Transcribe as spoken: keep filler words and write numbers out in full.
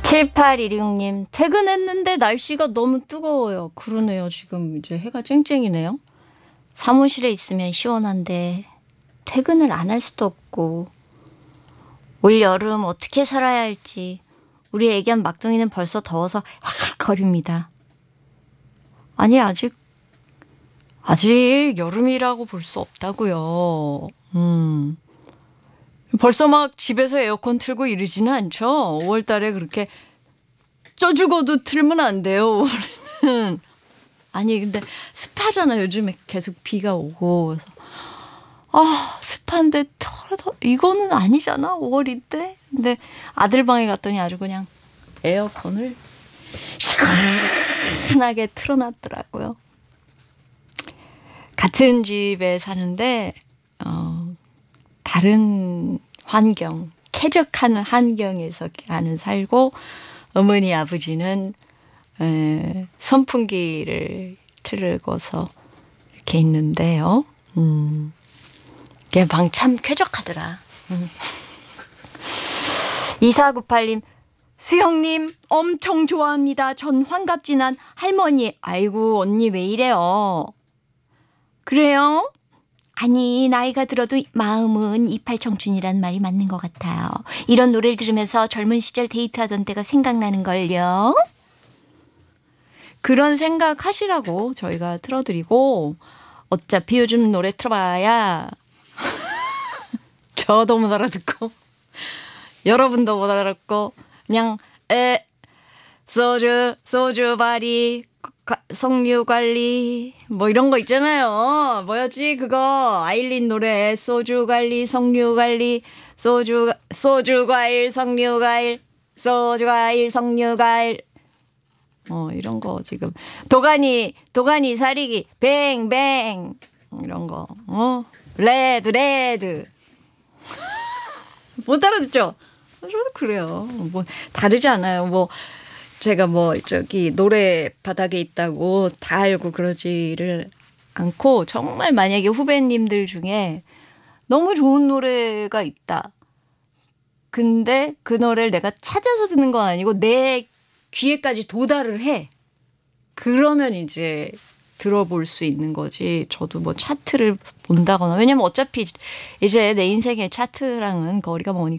칠팔일육 님, 퇴근했는데 날씨가 너무 뜨거워요. 그러네요. 지금 이제 해가 쨍쨍이네요. 사무실에 있으면 시원한데 퇴근을 안 할 수도 없고 올 여름 어떻게 살아야 할지 우리 애견 막둥이는 벌써 더워서 헥거립니다. 아니 아직 아직 여름이라고 볼 수 없다고요. 음. 벌써 막 집에서 에어컨 틀고 이러지는 않죠. 오월 달에 그렇게 쪄 죽어도 틀면 안 돼요. 올해는. 아니 근데 습하잖아. 요즘에 계속 비가 오고. 그래서 아 습한데 털어 이거는 아니잖아. 오월인데. 근데 아들 방에 갔더니 아주 그냥 에어컨을 시원하게 틀어놨더라고요. 같은 집에 사는데 어, 다른 환경, 쾌적한 환경에서 나는 살고 어머니 아버지는 에, 선풍기를 틀고서 이렇게 있는데요. 음, 걔 방 참 쾌적하더라. 음. 이사구팔 님, 수영님 엄청 좋아합니다. 전 환갑지난 할머니. 아이고 언니 왜 이래요? 그래요? 아니 나이가 들어도 마음은 이십팔 청춘이란 말이 맞는 것 같아요. 이런 노래를 들으면서 젊은 시절 데이트하던 때가 생각나는걸요. 그런 생각하시라고 저희가 틀어드리고 어차피 요즘 노래 틀어봐야 저도 못 알아듣고 여러분도 못 알아듣고 그냥 에 소주 소주 바리 석류 관리 뭐 이런 거 있잖아요. 뭐였지 그거 아일린 노래 소주 관리 석류 관리 소주 소주 과일 석류 과일 소주 과일 석류 과일 어 이런 거 지금 도가니 도가니 사리기 뱅뱅 이런 거 어 레드 레드 못 알아듣죠? 저도 그래요. 뭐 다르지 않아요. 뭐 제가 뭐 저기 노래 바닥에 있다고 다 알고 그러지를 않고 정말 만약에 후배님들 중에 너무 좋은 노래가 있다. 근데 그 노래를 내가 찾아서 듣는 건 아니고 내 귀에까지 도달을 해. 그러면 이제 들어볼 수 있는 거지. 저도 뭐 차트를 본다거나. 왜냐면 어차피 이제 내 인생의 차트랑은 거리가 머니까.